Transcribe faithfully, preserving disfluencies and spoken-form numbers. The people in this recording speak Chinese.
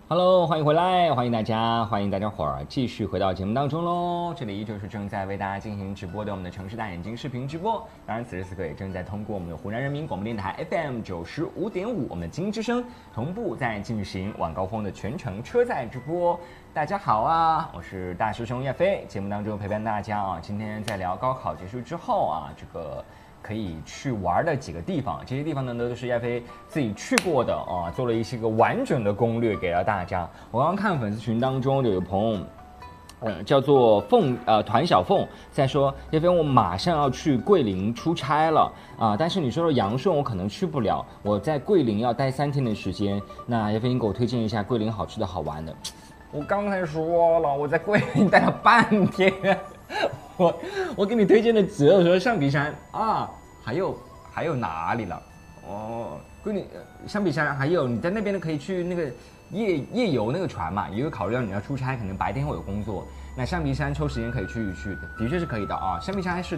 Hello，欢迎回来，欢迎大家，欢迎大家伙儿继续回到节目当中喽。这里依旧是正在为大家进行直播的我们的城市大眼睛视频直播，当然此时此刻也正在通过我们的湖南人民广播电台 F M 九十五点五，我们的精英之声同步在进行晚高峰的全程车载直播。大家好啊，我是大师兄叶飞，节目当中陪伴大家啊。今天在聊高考结束之后啊，这个。可以去玩的几个地方，这些地方呢都是亚飞自己去过的啊，做了一些个完整的攻略给了大家。我刚刚看粉丝群当中就有朋友，呃，叫做凤呃团小凤在说，亚飞我马上要去桂林出差了啊，但是你说的阳顺我可能去不了，我在桂林要待三天的时间，那亚飞你给我推荐一下桂林好吃的好玩的。我刚才说了，我在桂林待了半天。我我给你推荐的只有说象鼻山啊，还有还有哪里了？哦，桂林象鼻山，还有你在那边呢，可以去那个夜夜游那个船嘛，也有考虑到你要出差，可能白天会有工作，那象鼻山抽时间可以去一去的，的确是可以的啊。象鼻山是